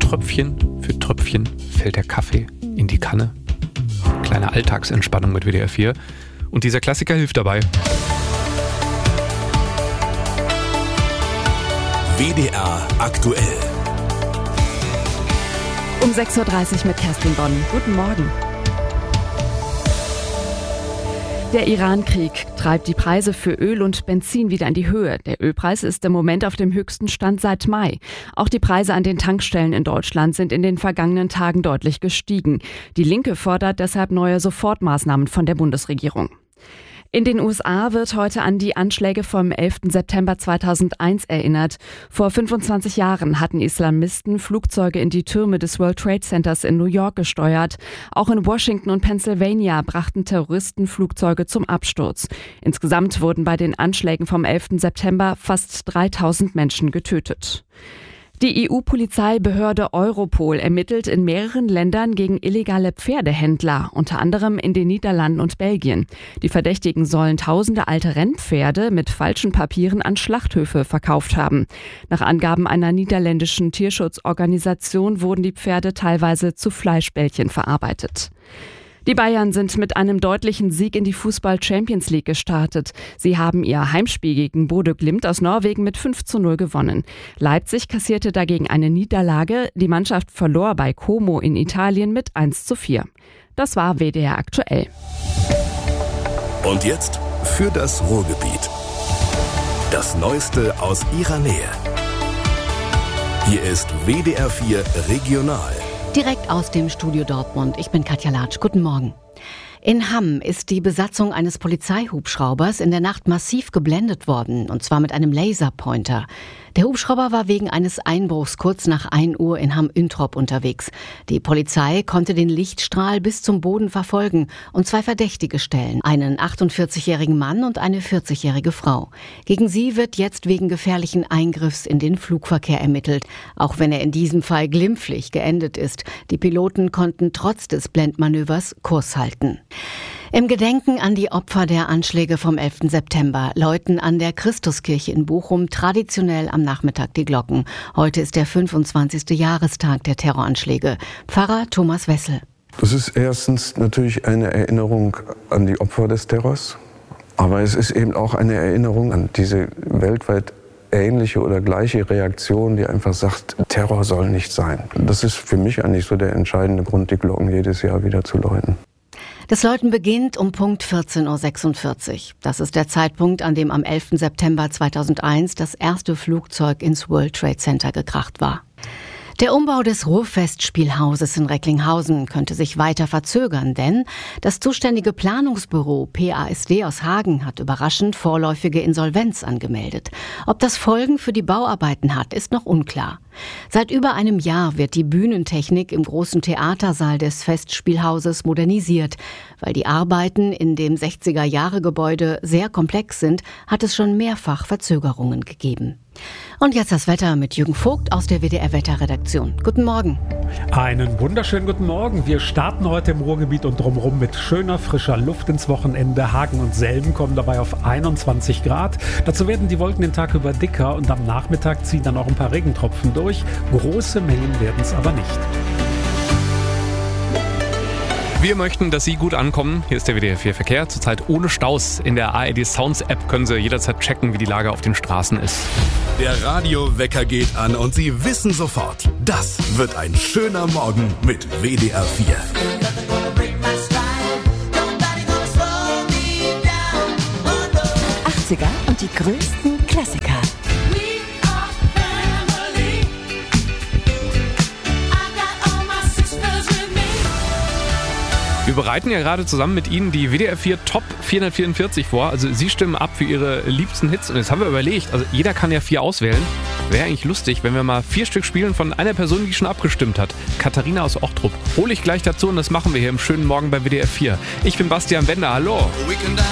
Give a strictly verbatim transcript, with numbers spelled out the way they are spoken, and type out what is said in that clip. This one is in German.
Tröpfchen für Tröpfchen fällt der Kaffee in die Kanne. Kleine Alltagsentspannung mit W D R vier. Und dieser Klassiker hilft dabei. W D R aktuell. Um sechs Uhr dreißig mit Kerstin Bonn. Guten Morgen. Der Iran-Krieg treibt die Preise für Öl und Benzin wieder in die Höhe. Der Ölpreis ist im Moment auf dem höchsten Stand seit Mai. Auch die Preise an den Tankstellen in Deutschland sind in den vergangenen Tagen deutlich gestiegen. Die Linke fordert deshalb neue Sofortmaßnahmen von der Bundesregierung. In den U S A wird heute an die Anschläge vom elften September zweitausendeins erinnert. Vor fünfundzwanzig Jahren hatten Islamisten Flugzeuge in die Türme des World Trade Centers in New York gesteuert. Auch in Washington und Pennsylvania brachten Terroristen Flugzeuge zum Absturz. Insgesamt wurden bei den Anschlägen vom elften September fast dreitausend Menschen getötet. Die E U-Polizeibehörde Europol ermittelt in mehreren Ländern gegen illegale Pferdehändler, unter anderem in den Niederlanden und Belgien. Die Verdächtigen sollen tausende alte Rennpferde mit falschen Papieren an Schlachthöfe verkauft haben. Nach Angaben einer niederländischen Tierschutzorganisation wurden die Pferde teilweise zu Fleischbällchen verarbeitet. Die Bayern sind mit einem deutlichen Sieg in die Fußball-Champions League gestartet. Sie haben ihr Heimspiel gegen Bodø Glimt aus Norwegen mit fünf zu null gewonnen. Leipzig kassierte dagegen eine Niederlage. Die Mannschaft verlor bei Como in Italien mit eins zu vier. Das war W D R aktuell. Und jetzt für das Ruhrgebiet. Das Neueste aus ihrer Nähe. Hier ist W D R vier Regional. Direkt aus dem Studio Dortmund. Ich bin Katja Latsch. Guten Morgen. In Hamm ist die Besatzung eines Polizeihubschraubers in der Nacht massiv geblendet worden, und zwar mit einem Laserpointer. Der Hubschrauber war wegen eines Einbruchs kurz nach ein Uhr in Hamm-Üntrop unterwegs. Die Polizei konnte den Lichtstrahl bis zum Boden verfolgen und zwei Verdächtige stellen, einen achtundvierzigjährigen Mann und eine vierzigjährige Frau. Gegen sie wird jetzt wegen gefährlichen Eingriffs in den Flugverkehr ermittelt, auch wenn er in diesem Fall glimpflich geendet ist. Die Piloten konnten trotz des Blendmanövers Kurs halten. Im Gedenken an die Opfer der Anschläge vom elften September läuten an der Christuskirche in Bochum traditionell am Nachmittag die Glocken. Heute ist der fünfundzwanzigste Jahrestag der Terroranschläge. Pfarrer Thomas Wessel. Das ist erstens natürlich eine Erinnerung an die Opfer des Terrors, aber es ist eben auch eine Erinnerung an diese weltweit ähnliche oder gleiche Reaktion, die einfach sagt, Terror soll nicht sein. Das ist für mich eigentlich so der entscheidende Grund, die Glocken jedes Jahr wieder zu läuten. Das Läuten beginnt um Punkt vierzehn Uhr sechsundvierzig. Das ist der Zeitpunkt, an dem am elften September zweitausendeins das erste Flugzeug ins World Trade Center gekracht war. Der Umbau des Ruhrfestspielhauses in Recklinghausen könnte sich weiter verzögern, denn das zuständige Planungsbüro P A S D aus Hagen hat überraschend vorläufige Insolvenz angemeldet. Ob das Folgen für die Bauarbeiten hat, ist noch unklar. Seit über einem Jahr wird die Bühnentechnik im großen Theatersaal des Festspielhauses modernisiert. Weil die Arbeiten in dem sechziger-Jahre-Gebäude sehr komplex sind, hat es schon mehrfach Verzögerungen gegeben. Und jetzt das Wetter mit Jürgen Vogt aus der W D R-Wetterredaktion. Guten Morgen. Einen wunderschönen guten Morgen. Wir starten heute im Ruhrgebiet und drumherum mit schöner, frischer Luft ins Wochenende. Hagen und Selben kommen dabei auf einundzwanzig Grad. Dazu werden die Wolken den Tag über dicker und am Nachmittag ziehen dann auch ein paar Regentropfen durch. Große Mengen werden es aber nicht. Wir möchten, dass Sie gut ankommen. Hier ist der W D R vier Verkehr. Zurzeit ohne Staus. In der A R D Sounds App können Sie jederzeit checken, wie die Lage auf den Straßen ist. Der Radiowecker geht an und Sie wissen sofort, das wird ein schöner Morgen mit W D R vier. achtziger und die größten Klassiker. Wir bereiten ja gerade zusammen mit Ihnen die W D R vier Top vierhundertvierundvierzig vor. Also Sie stimmen ab für Ihre liebsten Hits. Und jetzt haben wir überlegt, also jeder kann ja vier auswählen. Wäre eigentlich lustig, wenn wir mal vier Stück spielen von einer Person, die schon abgestimmt hat. Katharina aus Ochtrup. Hole ich gleich dazu und das machen wir hier im schönen Morgen bei W D R vier. Ich bin Bastian Bender. Hallo.